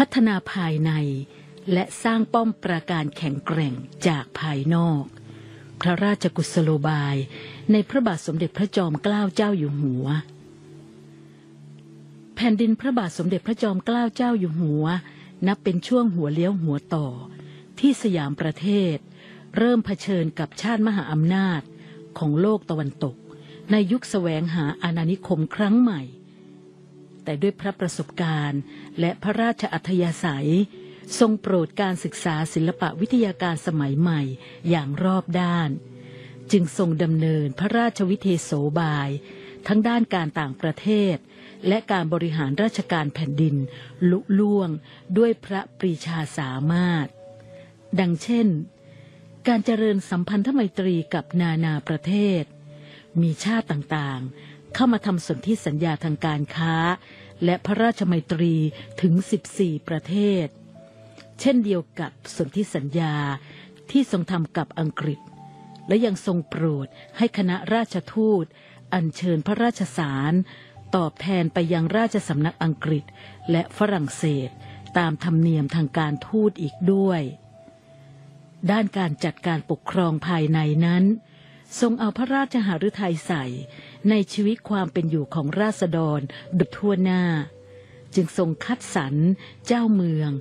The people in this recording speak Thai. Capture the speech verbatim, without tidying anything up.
พัฒนาภายในและสร้างป้อมปราการแข็งแกร่งจากภายนอกพระราชกุศโลบายในพระบาทสมเด็จพระจอมเกล้าเจ้าอยู่หัวแผ่นดินพระบาทสมเด็จพระจอมเกล้าเจ้าอยู่หัวนับเป็นช่วงหัวเลี้ยวหัวต่อที่สยามประเทศเริ่มเผชิญกับชาติมหาอำนาจของโลกตะวันตกในยุคแสวงหาอาณานิคมครั้งใหม่แต่ด้วยพระประสบการณ์และพระราชอัธยาศัยทรงโปรดการศึกษาศิลปวิทยาการสมัยใหม่อย่างรอบด้านจึงทรงดำเนินพระราชวิเทโสบายทั้งด้านการต่างประเทศและการบริหารราชการแผ่นดินลุล่วงด้วยพระปรีชาสามารถดังเช่นการเจริญสัมพันธไมตรีกับนานาประเทศมีชาติต่างๆเข้ามาทำสนธิสัญญาทางการค้าและพระราชไมตรีถึงสิบสี่ประเทศเช่นเดียวกับสนธิสัญญาที่ทรงทำกับอังกฤษและยังทรงโปรดให้คณะราชทูตอัญเชิญพระราชสารตอบแทนไปยังราชสำนักอังกฤษและฝรั่งเศสตามธรรมเนียมทางการทูตอีกด้วยด้านการจัดการปกครองภายในนั้นทรงเอาพระราชหฤทัยใส่ในชีวิตความเป็นอยู่ของราษฎรโดยทั่วหน้าจึงทรงคัดสรรเจ้าเมือง